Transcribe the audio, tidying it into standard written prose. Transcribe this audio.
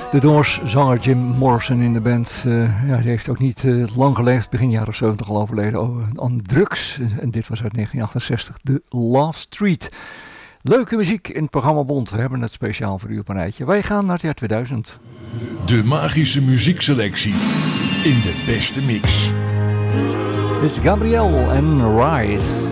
De Doors-zanger Jim Morrison in de band, die heeft ook niet lang geleefd, begin jaren 70 al overleden aan drugs. En dit was uit 1968, The Love Street. Leuke muziek in het programma Bond, we hebben het speciaal voor u op een rijtje. Wij gaan naar het jaar 2000. De magische muziekselectie in de beste mix. Dit is Gabrielle en Rise.